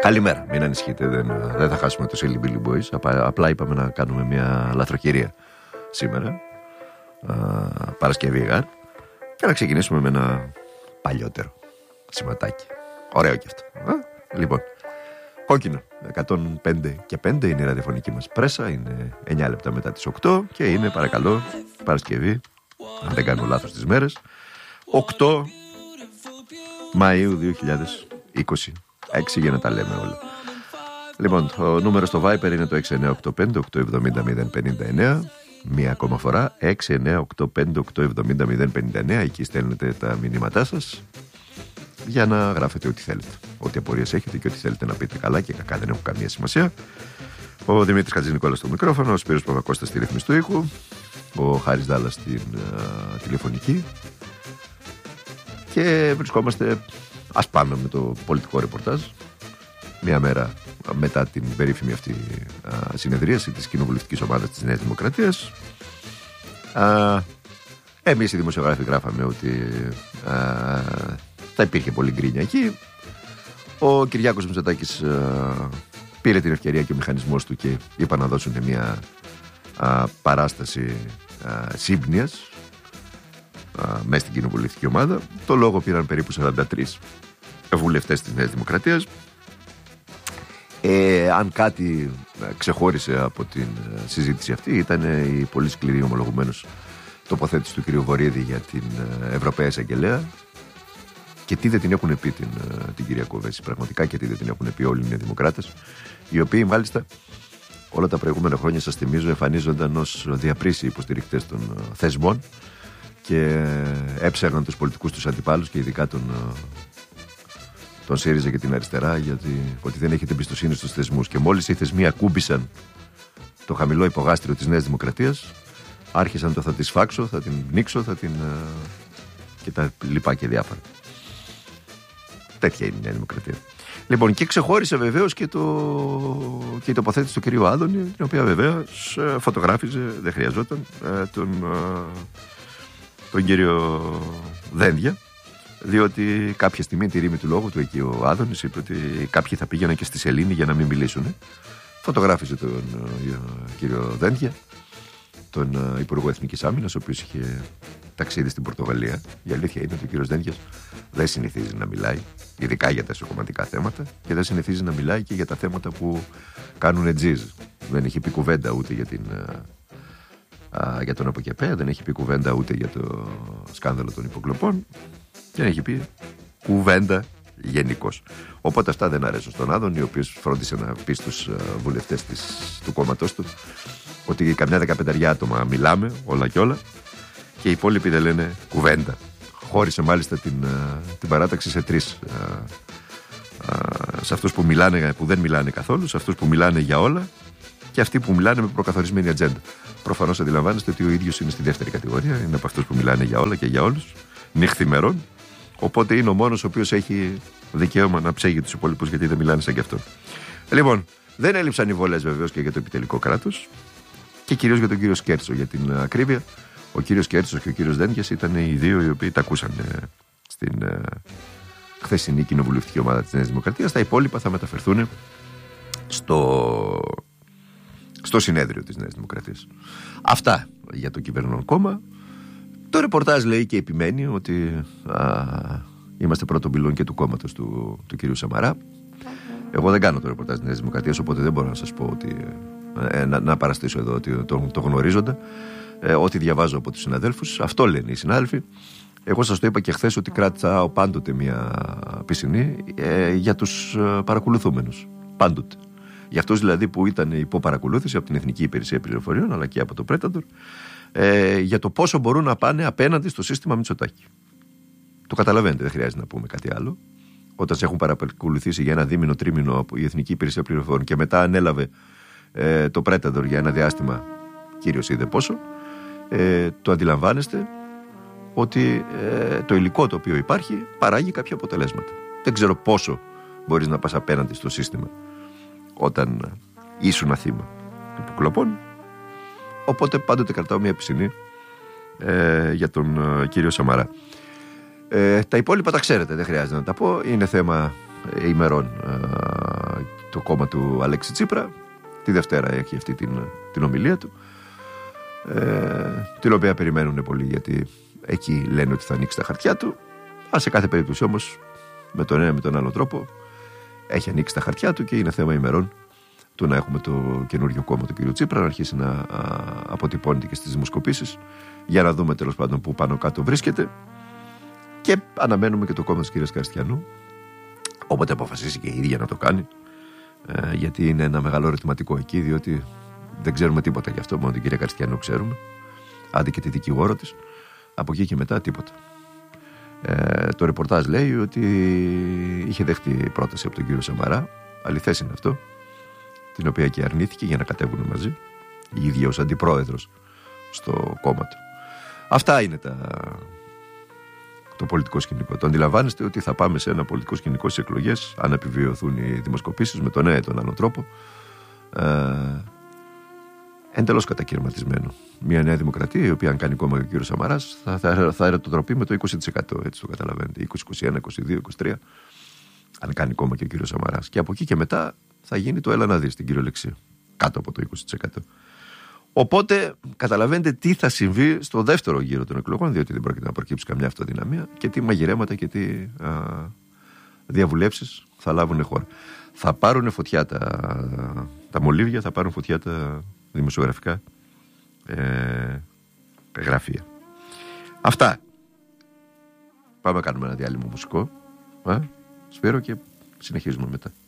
Καλημέρα, μην ανησυχείτε, δεν θα χάσουμε το Silly Billy Boys. Απλά είπαμε να κάνουμε μια λαθροκαιρία σήμερα, Παρασκευή Γάρ, και να ξεκινήσουμε με ένα παλιότερο σηματάκι. Ωραίο κι αυτό. Λοιπόν, κόκκινο 105 και 5 είναι η ραδιοφωνική μας πρέσα. Είναι 9 λεπτά μετά τις 8 και είναι, παρακαλώ, Παρασκευή, αν δεν κάνω λάθος τις μέρες, 8 Μαΐου 2026, για να τα λέμε όλα. Λοιπόν, το νούμερο στο Viber είναι το 6985-870-059. Μία ακόμα φορά, 6985-870-059. Εκεί στέλνετε τα μηνύματά σας για να γράφετε ό,τι θέλετε. Ό,τι απορίες έχετε και ό,τι θέλετε να πείτε, καλά και κακά δεν έχουν καμία σημασία. Ο Δημήτρης Χατζηνικόλας στο μικρόφωνο, ο Σπύρος Παπακώστας στη ρύθμιση του ήχου, ο Χάρης Δάλλας στην τηλεφωνική. Και βρισκόμαστε ασπάνω με το πολιτικό ρεπορτάζ, μία μέρα μετά την περίφημη αυτή συνεδρίαση της κοινοβουλευτικής ομάδας της Νέας Δημοκρατίας. Εμείς οι δημοσιογράφοι γράφαμε ότι θα υπήρχε πολύ γκρίνια εκεί. Ο Κυριάκος Μητσοτάκης πήρε την ευκαιρία και ο μηχανισμός του και είπα να δώσουν μια παράσταση σύμπνοιας μέσα στην κοινοβουλευτική ομάδα. Το λόγο πήραν περίπου 43 βουλευτές της Νέας Δημοκρατίας. Αν κάτι ξεχώρισε από την συζήτηση αυτή, ήταν η πολύ σκληρή, ομολογουμένως, τοποθέτηση του κ. Βορίδη για την Ευρωπαία Εισαγγελέα. Και τι δεν την έχουν πει την κυρία Κοβέση, πραγματικά, και τι δεν την έχουν πει όλοι οι Νεοδημοκράτες, οι οποίοι μάλιστα όλα τα προηγούμενα χρόνια, σας θυμίζω, εμφανίζονταν ως διαπρίσιοι υποστηρικτές των θεσμών και έψερναν τους πολιτικούς τους αντιπάλους και ειδικά τον ΣΥΡΙΖΑ και την αριστερά, γιατί ότι δεν έχετε εμπιστοσύνη στους θεσμούς. Και μόλις οι θεσμοί ακούμπησαν το χαμηλό υπογάστριο της Νέας Δημοκρατίας, άρχισαν το θα τη σφάξω, θα την πνίξω, και τα λοιπά και διάφορα. Τέτοια είναι η Νέα Δημοκρατία. Λοιπόν, και ξεχώρισε βεβαίως και η τοποθέτηση του κυρίου Άδωνη, την οποία βεβαίως φωτογράφιζε, δεν χρειαζόταν, τον κύριο Δένδια, διότι κάποια στιγμή, τη ρήμη του λόγου του εκεί ο Άδωνης είπε ότι κάποιοι θα πήγαιναν και στη σελήνη για να μην μιλήσουν. Φωτογράφιζε τον κύριο Δένδια, τον Υπουργό Εθνικής Άμυνας, ο οποίος είχε ταξίδι στην Πορτογαλία. Η αλήθεια είναι ότι ο κύριος Δένδιας δεν συνηθίζει να μιλάει, ειδικά για τα εσωκομματικά θέματα, και δεν συνηθίζει να μιλάει και για τα θέματα που κάνουν τζιζ. Δεν έχει πει κουβέντα ούτε για τον ΑΠΟΚΕΠΕ, δεν έχει πει κουβέντα ούτε για το σκάνδαλο των υποκλοπών, δεν έχει πει κουβέντα γενικώς. Οπότε αυτά δεν αρέσουν στον Άδωνη, ο οποίος φρόντισε να πει στους βουλευτές του κόμματός του ότι καμιά 15 άτομα μιλάμε όλα και όλα και οι υπόλοιποι δεν λένε κουβέντα. Χώρισε μάλιστα την παράταξη σε τρεις. Σε αυτούς που δεν μιλάνε καθόλου, σε αυτούς που μιλάνε για όλα και αυτοί που μιλάνε με προκαθορισμένη ατζέντα. Προφανώς αντιλαμβάνεστε ότι ο ίδιος είναι στη δεύτερη κατηγορία, είναι από αυτούς που μιλάνε για όλα και για όλους, νυχθημερών. Οπότε είναι ο μόνος ο οποίος έχει δικαίωμα να ψέγει τους υπόλοιπους, γιατί δεν μιλάνε σαν κι αυτό. Λοιπόν, δεν έλειψαν οι βολές βεβαίως και για το επιτελικό κράτος και κυρίως για τον κύριο Σκέρτσο, για την ακρίβεια. Ο κύριος Σκέρτσος και ο κύριος Δένδιας ήταν οι δύο οι οποίοι τα ακούσαν στην χθεσινή κοινοβουλευτική ομάδα της Νέας Δημοκρατίας. Τα υπόλοιπα θα μεταφερθούν στο συνέδριο της Νέας Δημοκρατίας. Αυτά για το κυβερνών κόμμα. Το ρεπορτάζ λέει και επιμένει ότι είμαστε πρώτο πυλόν και του κόμματος του κυρίου Σαμαρά. Εγώ δεν κάνω το ρεπορτάζ της Νέας Δημοκρατίας, οπότε δεν μπορώ να σας πω ότι να παραστήσω εδώ ότι το γνωρίζοντα. Ό,τι διαβάζω από τους συναδέλφους, αυτό λένε οι συνάδελφοι. Εγώ σας το είπα και χθες ότι κράτησα πάντοτε μια πισινή για τους παρακολουθούμενους. Πάντοτε. Για αυτούς δηλαδή που ήταν υπό παρακολούθηση από την Εθνική Υπηρεσία Πληροφοριών αλλά και από το Πρέταντορ, για το πόσο μπορούν να πάνε απέναντι στο σύστημα Μητσοτάκη. Το καταλαβαίνετε, δεν χρειάζεται να πούμε κάτι άλλο. Όταν σε έχουν παρακολουθήσει για ένα δίμηνο, τρίμηνο από η Εθνική Υπηρεσία Πληροφοριών και μετά ανέλαβε το Πρέταντορ για ένα διάστημα, κύριος είδε πόσο, το αντιλαμβάνεστε ότι το υλικό το οποίο υπάρχει παράγει κάποια αποτελέσματα. Δεν ξέρω πόσο μπορείς να πας απέναντι στο σύστημα όταν ήσουν θύμα υποκλοπών. Οπότε πάντοτε κρατάω μια πισινή για τον κύριο Σαμαρά. Τα υπόλοιπα τα ξέρετε, δεν χρειάζεται να τα πω. Είναι θέμα ημερών το κόμμα του Αλέξη Τσίπρα. Τη Δευτέρα έχει αυτή την ομιλία του, την οποία περιμένουν πολύ, γιατί εκεί λένε ότι θα ανοίξει τα χαρτιά του. Σε κάθε περίπτωση όμως, με τον ένα με τον άλλο τρόπο, έχει ανοίξει τα χαρτιά του και είναι θέμα ημερών του να έχουμε το καινούριο κόμμα του κ. Τσίπρα να αρχίσει να αποτυπώνεται και στις δημοσκοπήσεις, για να δούμε τέλος πάντων που πάνω κάτω βρίσκεται. Και αναμένουμε και το κόμμα της κ. Καριστιανού, όποτε αποφασίσει και η ίδια να το κάνει, γιατί είναι ένα μεγάλο ερωτηματικό εκεί, διότι δεν ξέρουμε τίποτα γι' αυτό, μόνο την κυρία Καριστιανού ξέρουμε, άντε και τη δικηγόρο της. Από εκεί και μετά τίποτα. Το ρεπορτάζ λέει ότι είχε δεχτεί πρόταση από τον κύριο Σαμαρά, αληθές είναι αυτό, την οποία και αρνήθηκε για να κατέβουν μαζί, η ίδια ως αντιπρόεδρος στο κόμμα του. Αυτά είναι το πολιτικό σκηνικό. Το αντιλαμβάνεστε ότι θα πάμε σε ένα πολιτικό σκηνικό στις εκλογές, αν επιβιωθούν οι δημοσκοπήσεις, με τον ένα ή τον άλλο τρόπο, εντελώς κατακαιρματισμένο. Μια Νέα Δημοκρατία, η οποία αν κάνει κόμμα και ο κύριος Σαμαράς, θα ερωτοτροπεί με το 20%. Έτσι το καταλαβαίνετε. 20, 21, 22, 23. Αν κάνει κόμμα και ο κύριος Σαμαράς. Και από εκεί και μετά θα γίνει το έλα να δεις, στην κυριολεξία. Κάτω από το 20%. Οπότε καταλαβαίνετε τι θα συμβεί στο δεύτερο γύρο των εκλογών, διότι δεν πρόκειται να προκύψει καμιά αυτοδυναμία, και τι μαγειρέματα και τι διαβουλεύσεις θα λάβουν χώρα. Θα πάρουν φωτιά τα μολύβια, θα πάρουν φωτιά τα δημοσιογραφικά γραφεία. Αυτά. Πάμε να κάνουμε ένα διάλειμμα μουσικό, Σπύρο, και συνεχίζουμε μετά.